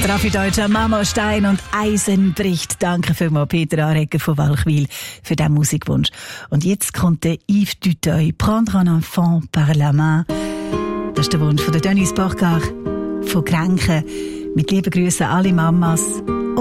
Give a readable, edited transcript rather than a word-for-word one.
Der Raffi Deutscher, Mama Stein und Eisen bricht. Danke vielmals, Peter Aregger von Walchwil, für diesen Musikwunsch. Und jetzt kommt der Yves Duteuil, Prendre un enfant par la main. Das ist der Wunsch von der Denise Borgard von Kränken. Mit lieben Grüßen alle Mamas.